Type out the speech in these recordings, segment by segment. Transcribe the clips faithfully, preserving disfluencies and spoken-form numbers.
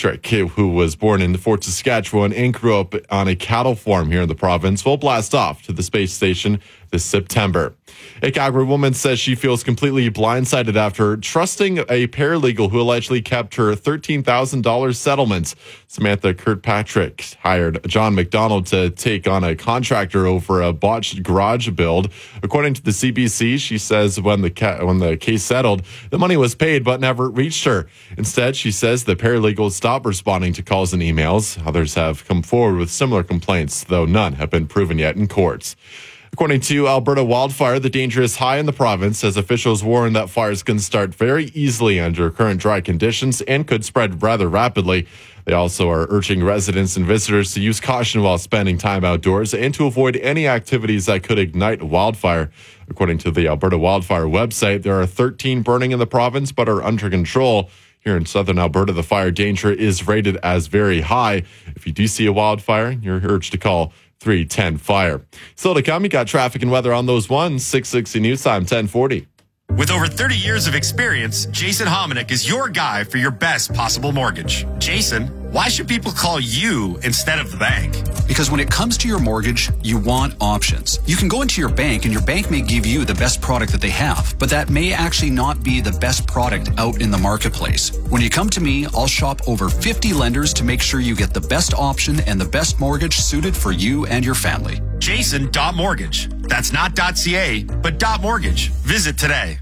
Kirkpatrick, who was born in Fort Saskatchewan and grew up on a cattle farm here in the province, will blast off to the space station this September. A Calgary woman says she feels completely blindsided after trusting a paralegal who allegedly kept her thirteen thousand dollars settlement. Samantha Kirkpatrick hired John McDonald to take on a contractor over a botched garage build. According to the C B C, she says when the ca- when the case settled, the money was paid but never reached her. Instead, she says the paralegal stopped responding to calls and emails. Others have come forward with similar complaints, though none have been proven yet in courts. According to Alberta Wildfire, the danger is high in the province as officials warn that fires can start very easily under current dry conditions and could spread rather rapidly. They also are urging residents and visitors to use caution while spending time outdoors and to avoid any activities that could ignite wildfire. According to the Alberta Wildfire website, there are thirteen burning in the province but are under control. Here in southern Alberta, the fire danger is rated as very high. If you do see a wildfire, you're urged to call three ten fire. Still to come, you got traffic and weather on those ones. six sixty News Time, ten forty. With over thirty years of experience, Jason Hominick is your guy for your best possible mortgage. Jason, why should people call you instead of the bank? Because when it comes to your mortgage, you want options. You can go into your bank and your bank may give you the best product that they have, but that may actually not be the best product out in the marketplace. When you come to me, I'll shop over fifty lenders to make sure you get the best option and the best mortgage suited for you and your family. Jason.mortgage. That's not .ca, but .mortgage. Visit today.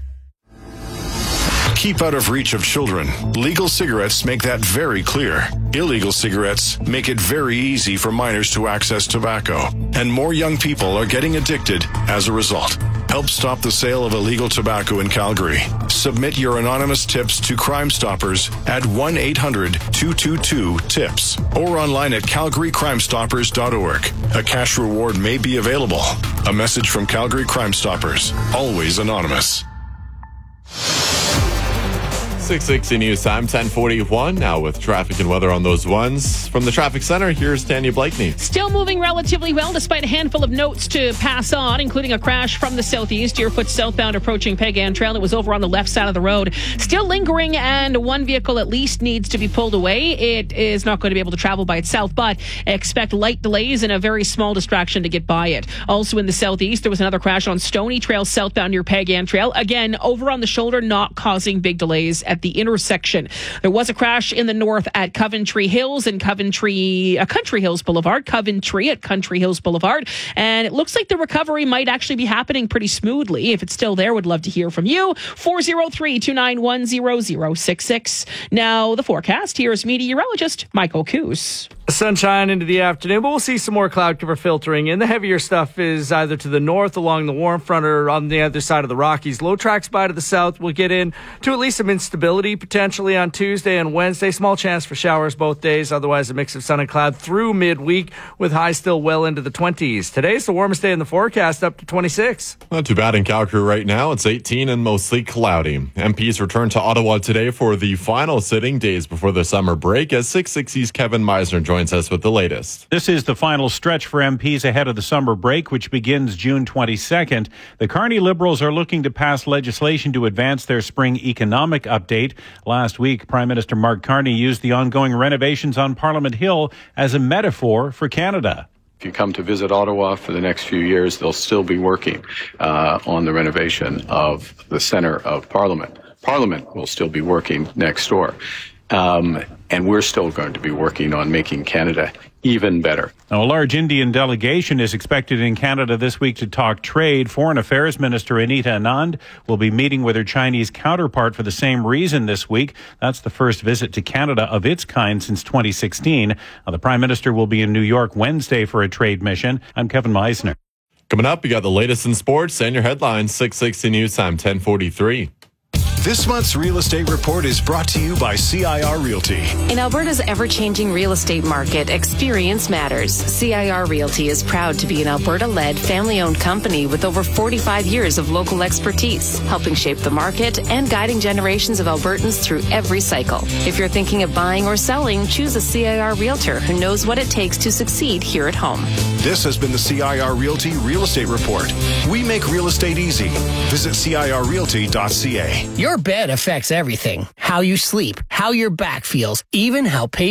Keep out of reach of children. Legal cigarettes make that very clear. Illegal cigarettes make it very easy for minors to access tobacco. And more young people are getting addicted as a result. Help stop the sale of illegal tobacco in Calgary. Submit your anonymous tips to Crime Stoppers at one eight hundred two two two TIPS or online at calgary crime stoppers dot org. A cash reward may be available. A message from Calgary Crime Stoppers. Always anonymous. six sixty News Time, ten forty-one. Now with traffic and weather on those ones. From the traffic center, here's Tanya Blakeney. Still moving relatively well despite a handful of notes to pass on, including a crash from the southeast, Deerfoot southbound approaching Peg Ann Trail. It was over on the left side of the road. Still lingering, and one vehicle at least needs to be pulled away. It is not going to be able to travel by itself, but expect light delays and a very small distraction to get by it. Also in the southeast, there was another crash on Stony Trail southbound near Peg Ann Trail. Again, over on the shoulder, not causing big delays at the intersection. There was a crash in the north at Coventry Hills and Coventry, uh, Country Hills Boulevard, Coventry at Country Hills Boulevard. And it looks like the recovery might actually be happening pretty smoothly. If it's still there, would love to hear from you. four oh three, two nine one, zero zero six six. Now, the forecast. Here's meteorologist Michael Coos. Sunshine into the afternoon, but we'll see some more cloud cover filtering in. The heavier stuff is either to the north along the warm front or on the other side of the Rockies. Low tracks by to the south will get in to at least some instability potentially on Tuesday and Wednesday. Small chance for showers both days. Otherwise, a mix of sun and cloud through midweek with highs still well into the twenties. Today's the warmest day in the forecast, up to twenty-six. Not too bad in Calgary right now. It's eighteen and mostly cloudy. M Ps return to Ottawa today for the final sitting days before the summer break as six sixty's Kevin Meisner joins us with the latest. This is the final stretch for M Ps ahead of the summer break, which begins June twenty-second. The Carney Liberals are looking to pass legislation to advance their spring economic update. Last week, Prime Minister Mark Carney used the ongoing renovations on Parliament Hill as a metaphor for Canada. If you come to visit Ottawa for the next few years, they'll still be working uh, on the renovation of the centre of Parliament. Parliament will still be working next door. Um, and we're still going to be working on making Canada even better. Now, a large Indian delegation is expected in Canada this week to talk trade. Foreign Affairs Minister Anita Anand will be meeting with her Chinese counterpart for the same reason this week. That's the first visit to Canada of its kind since twenty sixteen. Now, the Prime Minister will be in New York Wednesday for a trade mission. I'm Kevin Meisner. Coming up, you got the latest in sports and your headlines. six sixty News Time, ten forty-three. This month's Real Estate Report is brought to you by C I R Realty. In Alberta's ever-changing real estate market, experience matters. C I R Realty is proud to be an Alberta-led, family-owned company with over forty-five years of local expertise, helping shape the market and guiding generations of Albertans through every cycle. If you're thinking of buying or selling, choose a C I R Realtor who knows what it takes to succeed here at home. This has been the C I R Realty Real Estate Report. We make real estate easy. Visit C I R realty dot C A. Your bed affects everything. How you sleep, how your back feels, even how patients